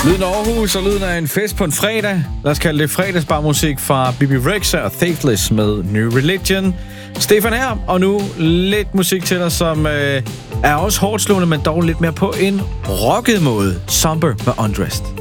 Lyden af Aarhus og lyden af en fest på en fredag. Lad os kalde det fredagsbarmusik fra Bibi Rexha og Faithless med New Religion. Stefan her, og nu lidt musik til dig, som er også hårdt slående, men dog lidt mere på en rocket måde. Somber med Undressed.